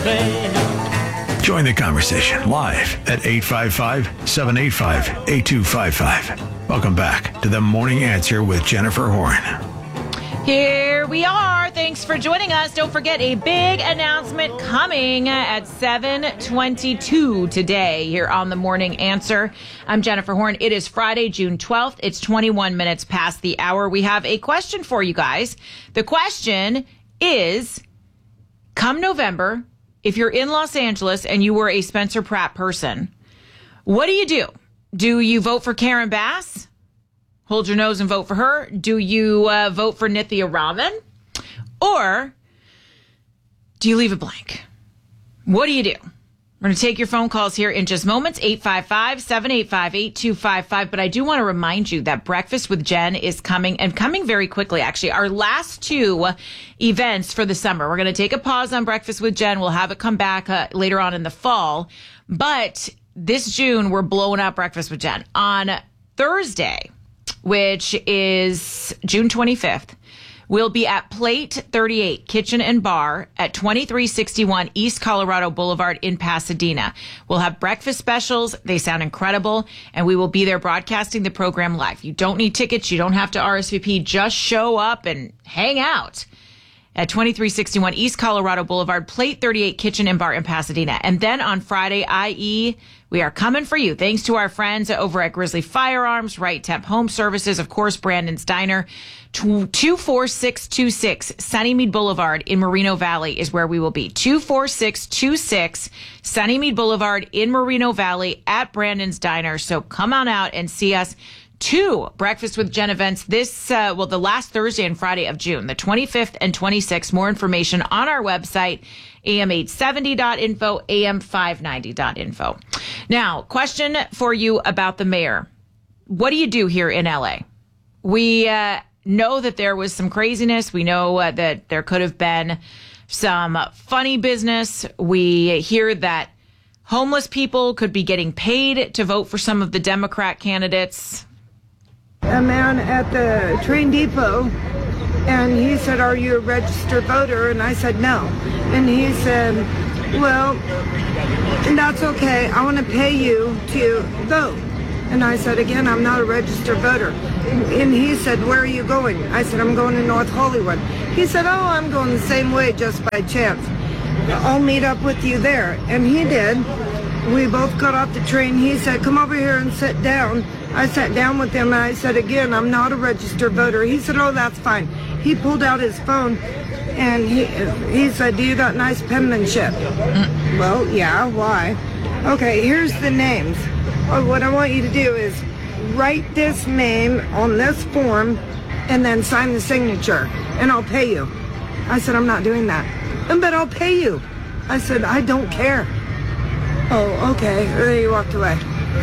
Join the conversation live at 855-785-8255. Welcome back to The Morning Answer with Jennifer Horn. Here we are. Thanks for joining us. Don't forget a big announcement coming at 7:22 today here on The Morning Answer. I'm Jennifer Horn. It is Friday, June 12th. It's 21 minutes past the hour. We have a question for you guys. The question is, come November, if you're in Los Angeles and you were a Spencer Pratt person, what do? Do you vote for Karen Bass? Hold your nose and vote for her. Do you vote for Nithya Raman? Or do you leave it blank? What do you do? We're going to take your phone calls here in just moments, 855-785-8255. But I do want to remind you that Breakfast with Jen is coming, and coming very quickly, actually. Our last two events for the summer. We're going to take a pause on Breakfast with Jen. We'll have it come back later on in the fall. But this June, we're blowing up Breakfast with Jen. On Thursday, which is June 25th, we'll be at Plate 38 Kitchen and Bar at 2361 East Colorado Boulevard in Pasadena. We'll have breakfast specials. They sound incredible. And we will be there broadcasting the program live. You don't need tickets. You don't have to RSVP. Just show up and hang out at 2361 East Colorado Boulevard, Plate 38 Kitchen and Bar in Pasadena. And then on Friday, i.e., we are coming for you. Thanks to our friends over at Grizzly Firearms, Right Temp Home Services, of course, Brandon's Diner. 24626 Sunnymead Boulevard in Moreno Valley is where we will be. 24626 Sunnymead Boulevard in Moreno Valley at Brandon's Diner. So come on out and see us. 2 Breakfast with Jen events the last Thursday and Friday of June, the 25th and 26th. More information on our website, am870.info, am590.info. Now, question for you about the mayor. What do you do here in LA? We know that there was some craziness. We know that there could have been some funny business. We hear that homeless people could be getting paid to vote for some of the Democrat candidates. A man at the train depot, and he said, "Are you a registered voter?" And I said, "No." And he said, "Well, that's okay. I want to pay you to vote." And I said, "Again, I'm not a registered voter." And he said, "Where are you going?" I said, "I'm going to North Hollywood." He said, "Oh, I'm going the same way just by chance. I'll meet up with you there." And he did. We both got off the train. He said, "Come over here and sit down." I sat down with him and I said, "Again, I'm not a registered voter." He said, "Oh, that's fine." He pulled out his phone and he said, "Do you got nice penmanship?" Well, yeah, why? "Okay, here's the names. What I want you to do is write this name on this form and then sign the signature and I'll pay you." I said, "I'm not doing that." "But I'll pay you." I said, "I don't care." "Oh, okay." And then he walked away.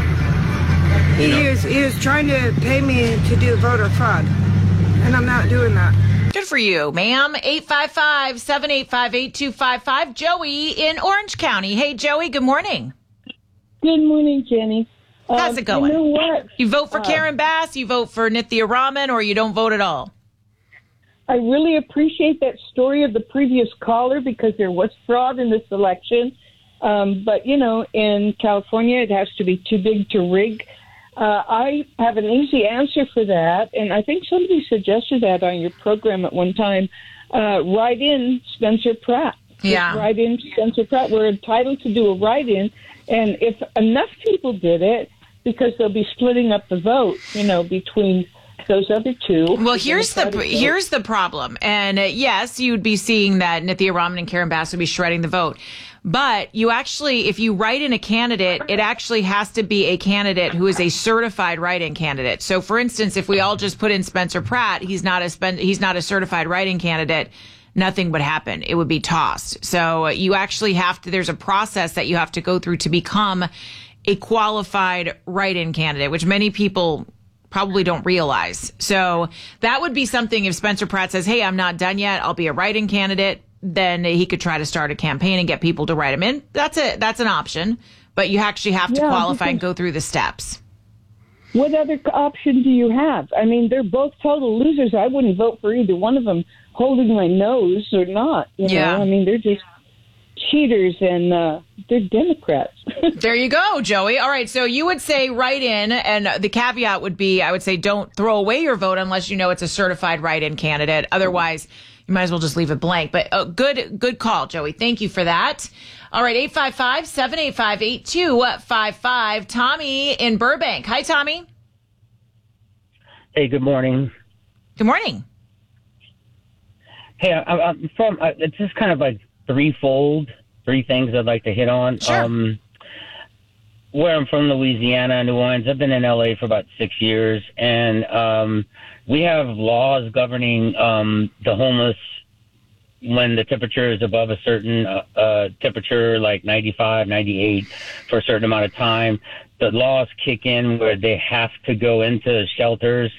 He was trying to pay me to do voter fraud, and I'm not doing that. Good for you, ma'am. 855-785-8255. Joey in Orange County. Hey, Joey, good morning. Good morning, Jenny. How's it going? You know what? You vote for Karen Bass, you vote for Nithya Raman, or you don't vote at all? I really appreciate that story of the previous caller because there was fraud in this election. But, you know, in California, it has to be too big to rig. I have an easy answer for that, and I think somebody suggested that on your program at one time. Write in Spencer Pratt. Yeah. Just write in Spencer Pratt. We're entitled to do a write-in, and if enough people did it, because they'll be splitting up the vote, you know, between those other two. Well, here's the problem. And yes, you'd be seeing that Nithya Raman and Karen Bass would be shredding the vote. But you actually, if you write in a candidate, it actually has to be a candidate who is a certified write-in candidate. So, for instance, if we all just put in Spencer Pratt, he's not a certified write-in candidate, nothing would happen. It would be tossed. So you actually have to, there's a process that you have to go through to become a qualified write-in candidate, which many people probably don't realize. So that would be something if Spencer Pratt says, "Hey, I'm not done yet. I'll be a write-in candidate." Then he could try to start a campaign and get people to write him in. That's an option, but you actually have to qualify and go through the steps. What other option do you have? I mean, they're both total losers. I wouldn't vote for either one of them, holding my nose or not. You know? I mean, they're just cheaters, and they're Democrats. There you go, Joey. All right. So you would say write-in, and the caveat would be, I would say, don't throw away your vote unless you know it's a certified write-in candidate. Otherwise, you might as well just leave it blank. But good call, Joey. Thank you for that. All right. 855-785-8255. Tommy in Burbank. Hi, Tommy. Hey, good morning. Good morning. Hey, I'm from, it's just kind of like three things I'd like to hit on. Sure. Where I'm from, Louisiana, New Orleans, I've been in LA for about 6 years, and we have laws governing the homeless when the temperature is above a certain temperature, like 95, 98, for a certain amount of time. The laws kick in where they have to go into shelters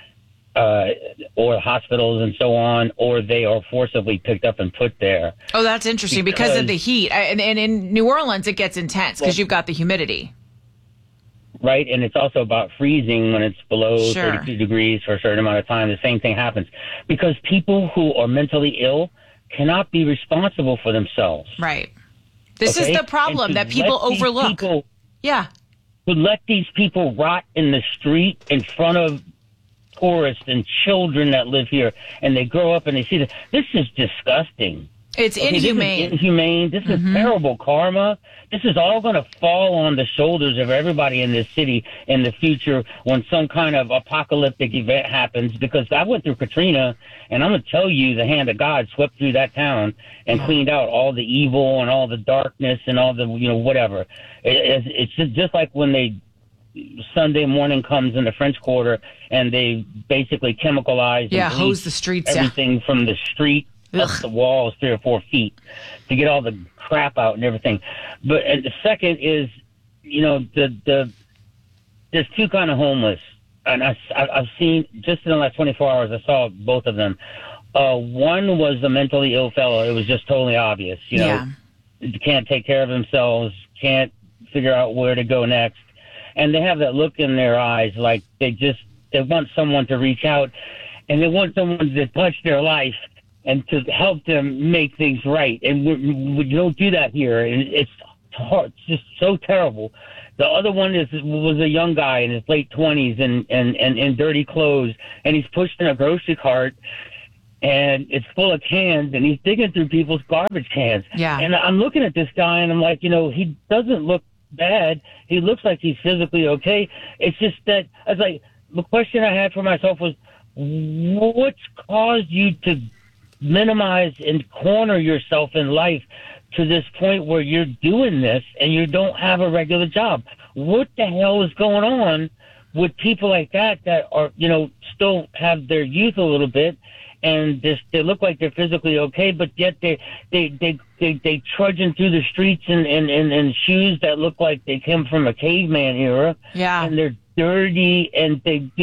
or hospitals and so on, or they are forcibly picked up and put there. Oh, that's interesting because of the heat. And in New Orleans, it gets intense because you've got the humidity. Right, and it's also about freezing when it's below Sure. 32 degrees for a certain amount of time. The same thing happens because people who are mentally ill cannot be responsible for themselves. Right. This is the problem that people overlook. Yeah. To let these people rot in the street in front of tourists and children that live here, and they grow up and they see this. This is disgusting. It's inhumane. This is inhumane. This is terrible karma. This is all going to fall on the shoulders of everybody in this city in the future when some kind of apocalyptic event happens, because I went through Katrina, and I'm going to tell you, the hand of God swept through that town and cleaned out all the evil and all the darkness and all the, whatever. It's just like when Sunday morning comes in the French Quarter and they basically chemicalize and hose the streets, everything from the street up the walls 3 or 4 feet to get all the crap out and everything. But and the second is, there's two kind of homeless, and I've seen just in the last 24 hours. I saw both of them. One was a mentally ill fellow. It was just totally obvious. Can't take care of themselves, can't figure out where to go next, and they have that look in their eyes like they want someone to reach out, and they want someone to touch their life and to help them make things right. And we don't do that here. And it's hard. It's just so terrible. The other one was a young guy in his late 20s and in dirty clothes. And he's pushed in a grocery cart and it's full of cans and he's digging through people's garbage cans. Yeah. And I'm looking at this guy and I'm like, he doesn't look bad. He looks like he's physically okay. It's just that I was like, the question I had for myself was, what's caused you to minimize and corner yourself in life to this point where you're doing this and you don't have a regular job? What the hell is going on with people like that are, still have their youth a little bit and they look like they're physically okay, but yet they trudging through the streets in shoes that look like they came from a caveman era. Yeah. And they're dirty and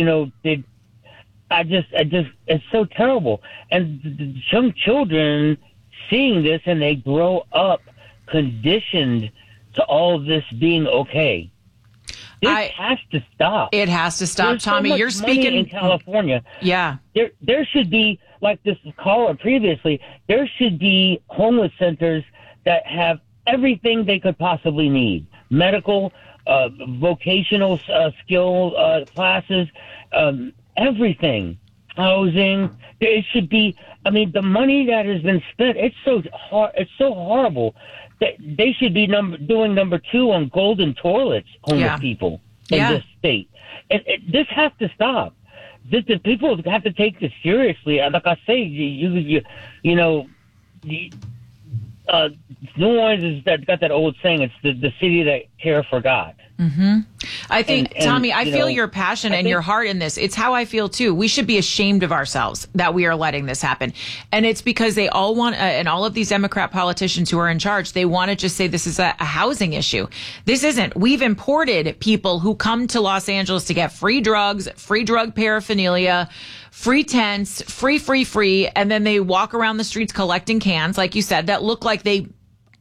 it's so terrible. And the young children seeing this and they grow up conditioned to all this being okay. This has to stop. It has to stop. There's Tommy, so much you're speaking money in California. Yeah. There should be, like this caller previously, there should be homeless centers that have everything they could possibly need. Medical, vocational skill classes, everything, housing. It should be. I mean, the money that has been spent, it's so horrible. They should be doing number 2 on golden toilets, homeless people in this state. This has to stop. The people have to take this seriously. Like I say, New Orleans has got that old saying, it's the city that care for God. Mm-hmm. I think, Tommy, I feel your passion and your heart in this. It's how I feel too. We should be ashamed of ourselves that we are letting this happen. And it's because they all want, and all of these Democrat politicians who are in charge, they want to just say this is a housing issue. This isn't. We've imported people who come to Los Angeles to get free drugs, free drug paraphernalia, free tents, free, and then they walk around the streets collecting cans, like you said, that look like they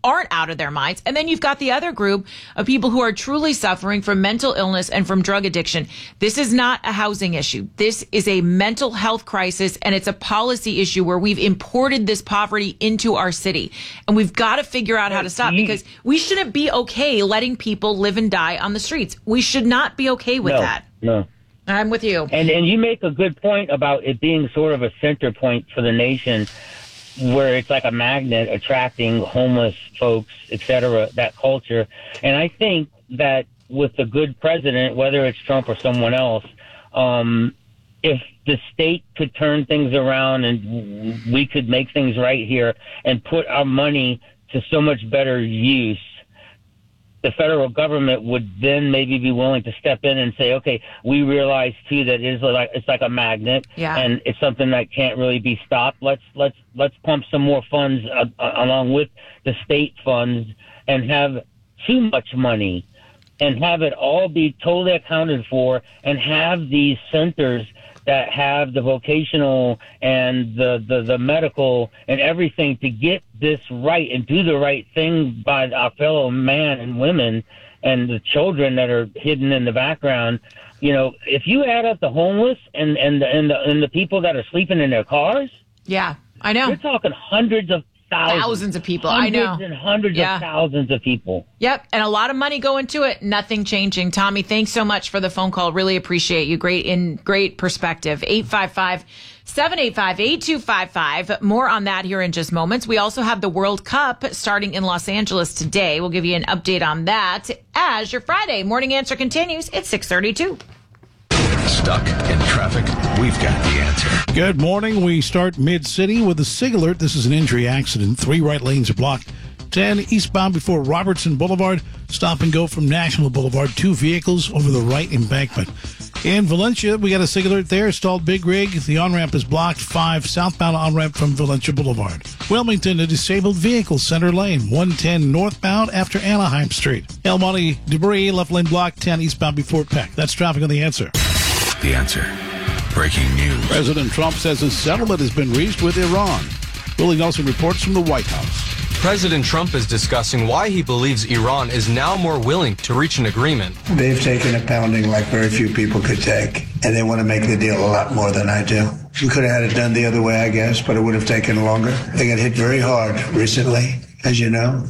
aren't out of their minds. And then you've got the other group of people who are truly suffering from mental illness and from drug addiction. This is not a housing issue. This is a mental health crisis, and it's a policy issue where we've imported this poverty into our city. And we've got to figure out how to stop, because we shouldn't be okay letting people live and die on the streets. We should not be okay with that. No. I'm with you. And you make a good point about it being sort of a center point for the nation, where it's like a magnet attracting homeless folks, et cetera, that culture. And I think that with the good president, whether it's Trump or someone else, if the state could turn things around and we could make things right here and put our money to so much better use, the federal government would then maybe be willing to step in and say, okay, we realize too that it's like a magnet, and it's something that can't really be stopped. Let's pump some more funds along with the state funds and have too much money and have it all be totally accounted for, and have these centers that have the vocational and the medical and everything to get this right and do the right thing by our fellow man and women and the children that are hidden in the background. You know, if you add up the homeless and the people that are sleeping in their cars, yeah, I know, you're talking hundreds of thousands of people. I know. Hundreds and hundreds of thousands of people. Yep. And a lot of money going to it. Nothing changing. Tommy, thanks so much for the phone call. Really appreciate you. Great perspective. 855-785-8255. More on that here in just moments. We also have the World Cup starting in Los Angeles today. We'll give you an update on that as your Friday Morning Answer continues. It's 6:32. Stuck in traffic? We've got the answer. Good morning. We start mid-city with a SIG alert. This is an injury accident. 3 right lanes are blocked. 10 eastbound before Robertson Boulevard. Stop and go from National Boulevard. 2 vehicles over the right embankment. In Valencia, we got a SIG alert there. Stalled big rig. The on-ramp is blocked. 5 southbound on-ramp from Valencia Boulevard. Wilmington, a disabled vehicle, center lane. 110 northbound after Anaheim Street. El Monte debris, left lane blocked. 10 eastbound before Peck. That's traffic on the answer. The answer. Breaking news. President Trump says a settlement has been reached with Iran. Willie Nelson reports from the White House. President Trump is discussing why he believes Iran is now more willing to reach an agreement. They've taken a pounding like very few people could take, and they want to make the deal a lot more than I do. We could have had it done the other way, I guess, but it would have taken longer. They got hit very hard recently, as you know,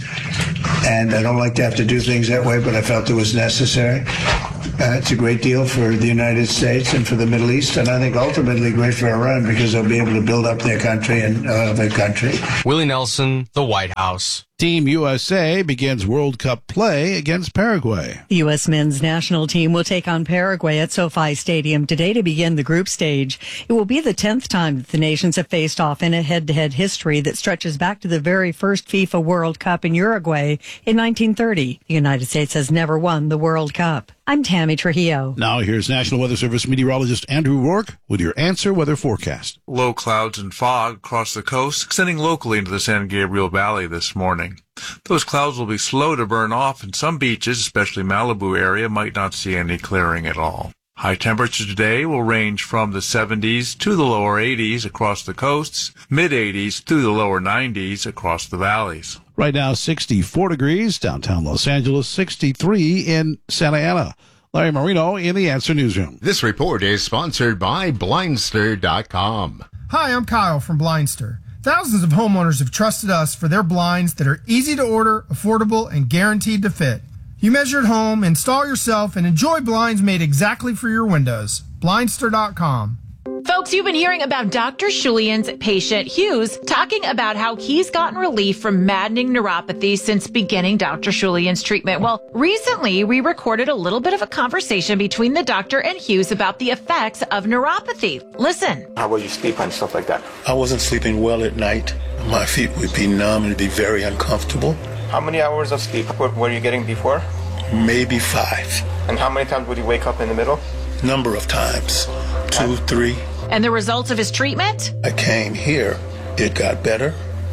and I don't like to have to do things that way, but I felt it was necessary. It's a great deal for the United States and for the Middle East, and I think ultimately great for Iran because they'll be able to build up their country and their country. Willie Nelson, the White House. Team USA begins World Cup play against Paraguay. The U.S. men's national team will take on Paraguay at SoFi Stadium today to begin the group stage. It will be the 10th time that the nations have faced off in a head-to-head history that stretches back to the very first FIFA World Cup in Uruguay in 1930. The United States has never won the World Cup. I'm Tammy Trujillo. Now here's National Weather Service meteorologist Andrew Rourke with your Answer Weather forecast. Low clouds and fog across the coast, extending locally into the San Gabriel Valley this morning. Those clouds will be slow to burn off, and some beaches, especially Malibu area, might not see any clearing at all. High temperatures today will range from the 70s to the lower 80s across the coasts, mid-80s through the lower 90s across the valleys. Right now, 64 degrees, downtown Los Angeles, 63 in Santa Ana. Larry Marino in the Answer Newsroom. This report is sponsored by Blindster.com. Hi, I'm Kyle from Blindster. Thousands of homeowners have trusted us for their blinds that are easy to order, affordable, and guaranteed to fit. You measure at home, install yourself, and enjoy blinds made exactly for your windows. Blindster.com. Folks, you've been hearing about Dr. Shulian's patient, Hughes, talking about how he's gotten relief from maddening neuropathy since beginning Dr. Shulian's treatment. Well, recently we recorded a little bit of a conversation between the doctor and Hughes about the effects of neuropathy. Listen. How will you sleep and stuff like that? I wasn't sleeping well at night. My feet would be numb and be very uncomfortable. How many hours of sleep were you getting before? Maybe 5. And how many times would you wake up in the middle? Number of times. 2, 3. And the results of his treatment? I came here. It got better.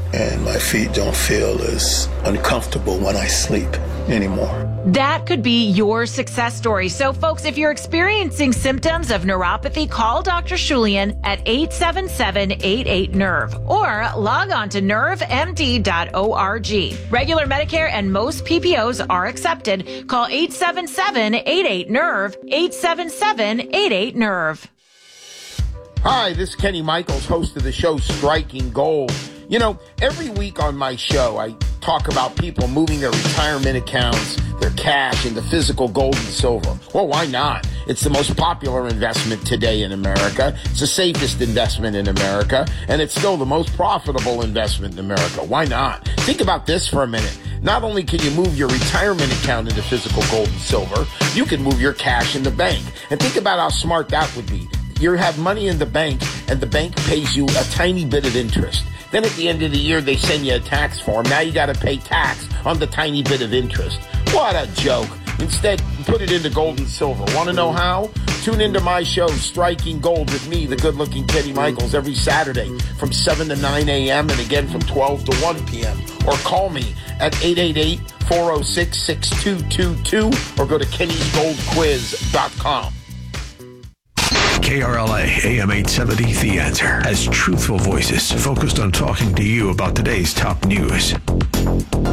and my feet don't feel as uncomfortable when I sleep anymore. That could be your success story. So, folks, if you're experiencing symptoms of neuropathy, call Dr. Shulian at 877-88-NERVE or log on to nervemd.org. Regular Medicare and most PPOs are accepted. Call 877-88-NERVE, 877-88-NERVE. Hi, this is Kenny Michaels, host of the show Striking Gold. You know, every week on my show, I talk about people moving their retirement accounts, their cash into physical gold and silver. Well, why not? It's the most popular investment today in America. It's the safest investment in America, and it's still the most profitable investment in America. Why not? Think about this for a minute. Not only can you move your retirement account into physical gold and silver, you can move your cash in the bank. And think about how smart that would be. You have money in the bank, and the bank pays you a tiny bit of interest. Then at the end of the year, they send you a tax form. Now you got to pay tax on the tiny bit of interest. What a joke. Instead, put it into gold and silver. Want to know how? Tune into my show, Striking Gold, with me, the good-looking Kenny Michaels, every Saturday from 7 to 9 a.m. and again from 12 to 1 p.m. Or call me at 888-406-6222 or go to kennysgoldquiz.com. KRLA AM 870, The Answer, has truthful voices focused on talking to you about today's top news.